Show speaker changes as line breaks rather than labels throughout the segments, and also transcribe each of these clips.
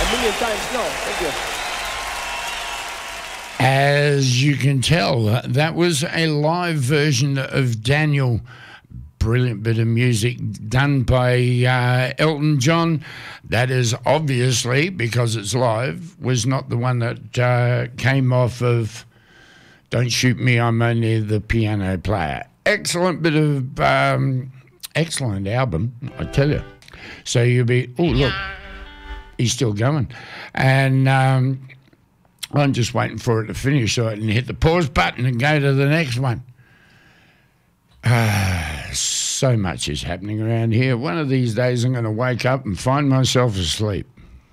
million times no. Thank you.
As you can tell, that was a live version of Daniel. Brilliant bit of music done by Elton John. That is obviously, because it's live, was not the one that came off of Don't Shoot Me, I'm Only the Piano Player. Excellent bit of, excellent album, I tell you. So you'll be, oh, look, he's still going. And I'm just waiting for it to finish so I can hit the pause button and go to the next one. So much is happening around here. One of these days I'm going to wake up and find myself asleep.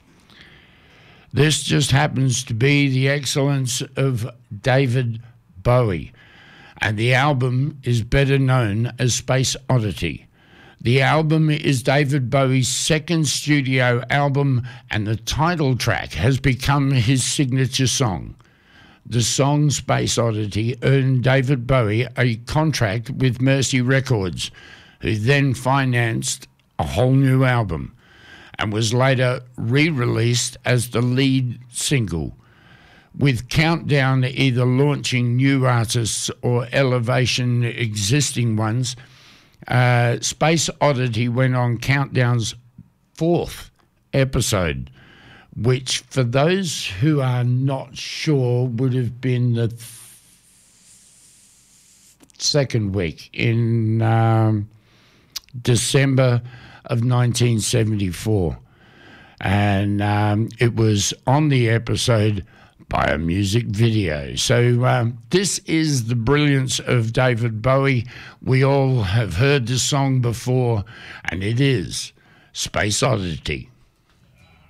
This just happens to be the excellence of David Bowie, and the album is better known as Space Oddity. The album is David Bowie's second studio album, and the title track has become his signature song. The song Space Oddity earned David Bowie a contract with Mercy Records, who then financed a whole new album and was later re-released as the lead single, with Countdown either launching new artists or elevation existing ones. Space Oddity went on Countdown's 4th episode, which, for those who are not sure, would have been the second week in December of 1974. And it was on the episode by a music video. So this is the brilliance of David Bowie. We all have heard this song before, and it is Space Oddity.